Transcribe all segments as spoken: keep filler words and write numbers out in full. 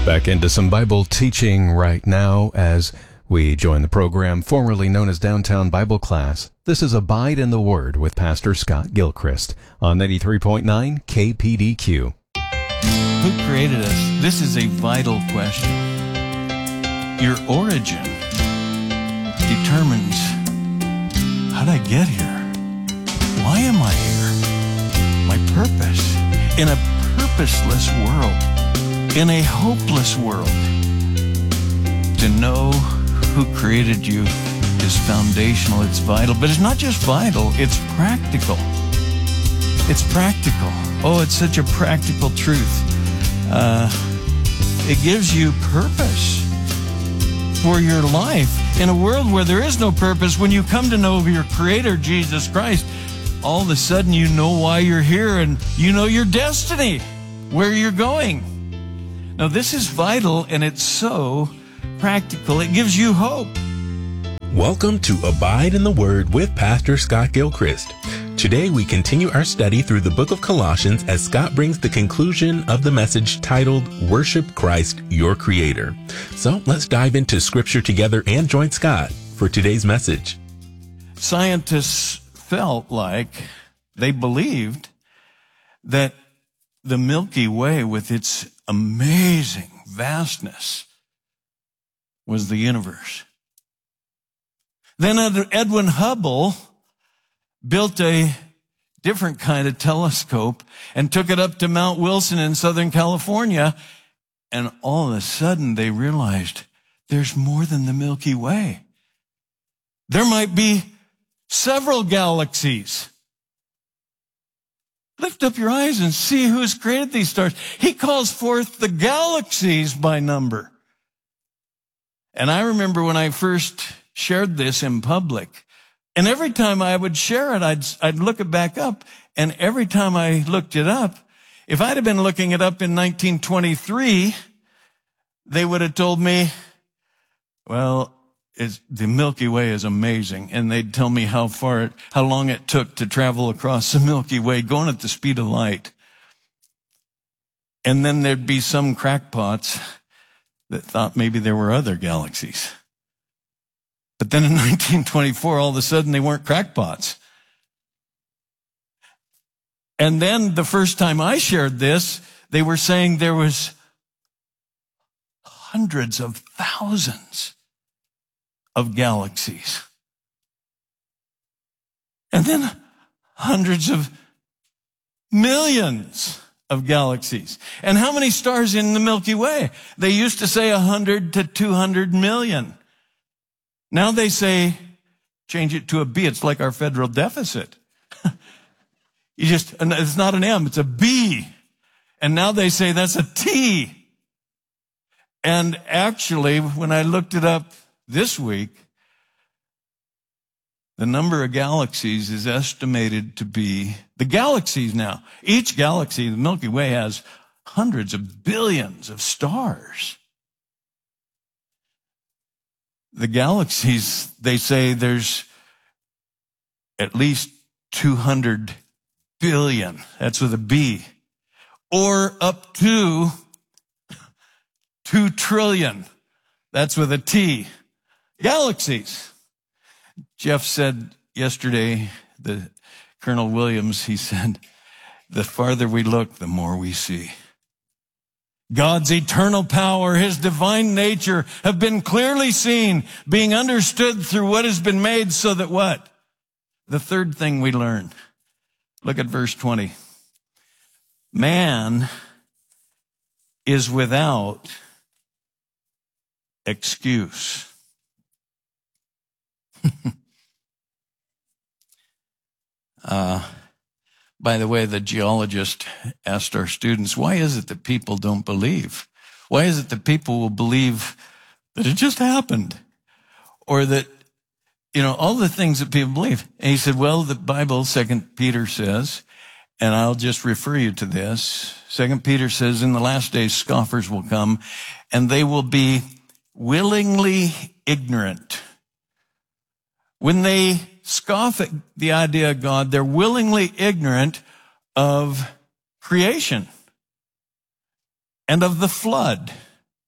Back into some Bible teaching right now as we join the program formerly known as Downtown Bible Class. This is Abide in the Word with Pastor Scott Gilchrist on ninety-three point nine K P D Q. Who created us? This is a vital question. Your origin determines, how did I get here? Why am I here? My purpose. In a purposeless world, in a hopeless world, to know who created you is foundational, it's vital. But it's not just vital, it's practical. It's practical. Oh, it's such a practical truth. Uh, it gives you purpose for your life. In a world where there is no purpose, when you come to know your Creator, Jesus Christ, all of a sudden you know why you're here and you know your destiny, where you're going. Now, this is vital, and it's so practical. It gives you hope. Welcome to Abide in the Word with Pastor Scott Gilchrist. Today, we continue our study through the book of Colossians as Scott brings the conclusion of the message titled, Worship Christ, Your Creator. So let's dive into Scripture together and join Scott for today's message. Scientists felt like they believed that the Milky Way, with its amazing vastness, was the universe. Then Edwin Hubble built a different kind of telescope and took it up to Mount Wilson in Southern California, and all of a sudden they realized there's more than the Milky Way. There might be several galaxies. Lift up your eyes and see who's created these stars. He calls forth the galaxies by number. And I remember when I first shared this in public, and every time I would share it, I'd, I'd look it back up. And every time I looked it up, if I'd have been looking it up in nineteen twenty-three, they would have told me, well, It's, the Milky Way is amazing. And they'd tell me how far, it, how long it took to travel across the Milky Way, going at the speed of light. And then there'd be some crackpots that thought maybe there were other galaxies. But then in nineteen twenty-four, all of a sudden they weren't crackpots. And then the first time I shared this, they were saying there was hundreds of thousands of galaxies. And then hundreds of millions of galaxies. And how many stars in the Milky Way? They used to say one hundred to two hundred million. Now they say, change it to a B. It's like our federal deficit. You just, it's not an M, it's a B. And now they say that's a T. And actually, when I looked it up this week, the number of galaxies is estimated to be, the galaxies now, each galaxy, the Milky Way, has hundreds of billions of stars. The galaxies, they say there's at least two hundred billion. That's with a B. Or up to two trillion. That's with a T. Galaxies. Jeff said yesterday, the Colonel Williams, he said, the farther we look, the more we see. God's eternal power, his divine nature have been clearly seen, being understood through what has been made, so that what? The third thing we learn. Look at verse twenty. Man is without excuse. uh, by the way, the geologist asked our students, why is it that people don't believe? Why is it that people will believe that it just happened? Or that, you know, all the things that people believe. And he said, well, the Bible, Second Peter says, and I'll just refer you to this. Second Peter says, in the last days, scoffers will come, and they will be willingly ignorant. When they scoff at the idea of God, they're willingly ignorant of creation and of the flood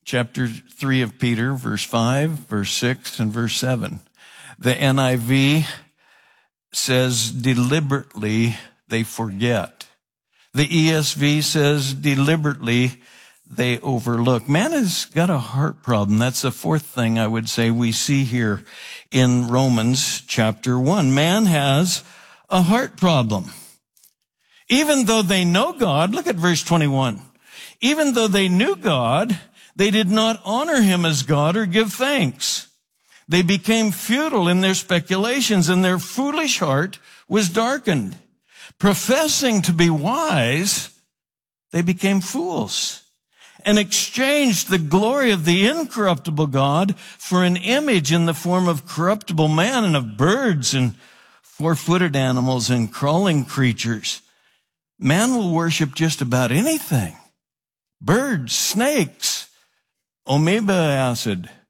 chapter three of Peter, verse five, verse six, and verse seven. The N I V says deliberately they forget. The E S V says deliberately they overlook. Man has got a heart problem. That's the fourth thing I would say we see here in Romans chapter one. Man has a heart problem. Even though they know God, look at verse twenty-one. Even though they knew God, they did not honor him as God or give thanks. They became futile in their speculations, and their foolish heart was darkened. Professing to be wise, they became fools and exchanged the glory of the incorruptible God for an image in the form of corruptible man and of birds and four-footed animals and crawling creatures. Man will worship just about anything. Birds, snakes, amoeba acid,